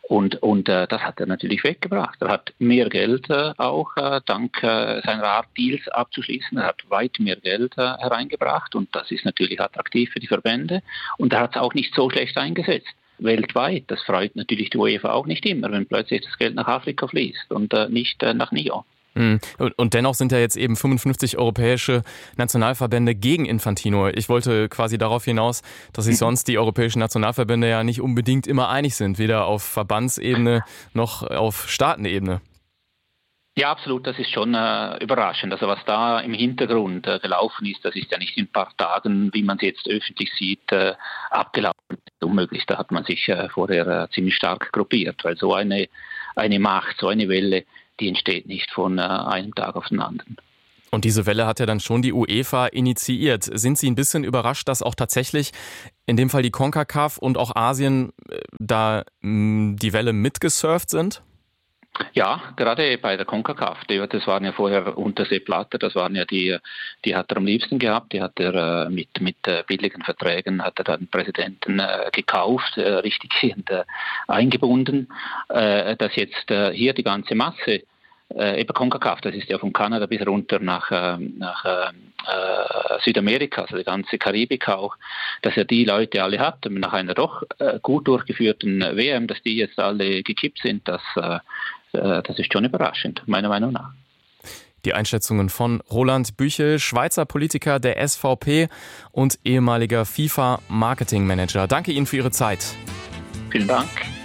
Und das hat er natürlich weggebracht. Er hat mehr Geld auch dank seiner Art, Deals abzuschließen. Er hat weit mehr Geld hereingebracht und das ist natürlich attraktiv für die Verbände. Und er hat es auch nicht so schlecht eingesetzt. Weltweit, das freut natürlich die UEFA auch nicht immer, wenn plötzlich das Geld nach Afrika fließt und nicht nach Nyon. Und dennoch sind ja jetzt eben 55 europäische Nationalverbände gegen Infantino. Ich wollte quasi darauf hinaus, dass sich sonst die europäischen Nationalverbände ja nicht unbedingt immer einig sind, weder auf Verbandsebene noch auf Staatenebene. Ja, absolut, das ist schon überraschend. Also was da im Hintergrund gelaufen ist, das ist ja nicht in ein paar Tagen, wie man es jetzt öffentlich sieht, abgelaufen. Das ist unmöglich, da hat man sich vorher ziemlich stark gruppiert, weil so eine Macht, so eine Welle, die entsteht nicht von einem Tag auf den anderen. Und diese Welle hat ja dann schon die UEFA initiiert. Sind Sie ein bisschen überrascht, dass auch tatsächlich in dem Fall die CONCACAF und auch Asien da die Welle mitgesurft sind? Ja, gerade bei der CONCACAF, das waren ja vorher unter Sepp Blatter, das waren ja die hat er am liebsten gehabt, die hat er mit billigen Verträgen, hat er dann Präsidenten gekauft, richtig eingebunden, dass jetzt hier die ganze Masse, eben CONCACAF, das ist ja von Kanada bis runter nach Südamerika, also die ganze Karibik auch, dass er die Leute alle hat, nach einer doch gut durchgeführten WM, dass die jetzt alle gekippt sind, das ist schon überraschend, meiner Meinung nach. Die Einschätzungen von Roland Büchel, Schweizer Politiker der SVP und ehemaliger FIFA-Marketing-Manager. Danke Ihnen für Ihre Zeit. Vielen Dank.